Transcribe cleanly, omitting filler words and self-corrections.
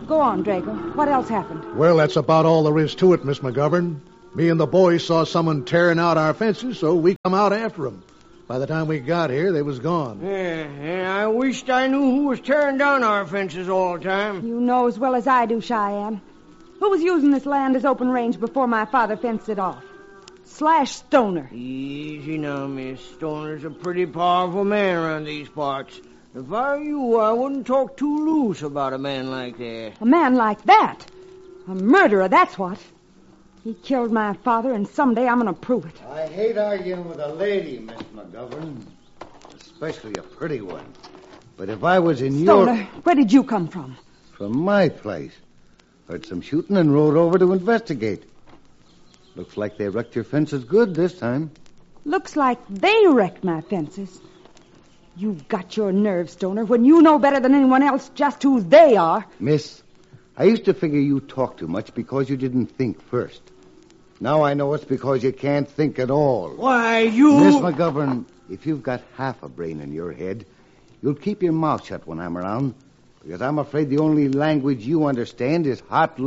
Go on, Drago. What else happened? Well, that's about all there is to it, Miss McGovern. Me and the boys saw someone tearing out our fences, so we come out after them. By the time we got here, they was gone. Yeah, I wished I knew who was tearing down our fences all the time. You know as well as I do, Cheyenne. Who was using this land as open range before my father fenced it off? Slash Stoner. Easy now, Miss. Stoner's a pretty powerful man around these parts. If I were you, I wouldn't talk too loose about a man like that. A man like that? A murderer, that's what. He killed my father, and someday I'm going to prove it. I hate arguing with a lady, Miss McGovern. Especially a pretty one. But if I was in Stoner, where did you come from? From my place. Heard some shooting and rode over to investigate. Looks like they wrecked your fences good this time. Looks like they wrecked my fences. You've got your nerve, Stoner, when you know better than anyone else just who they are. Miss, I used to figure you talked too much because you didn't think first. Now I know it's because you can't think at all. Why, you... Miss McGovern, if you've got half a brain in your head, you'll keep your mouth shut when I'm around, because I'm afraid the only language you understand is hot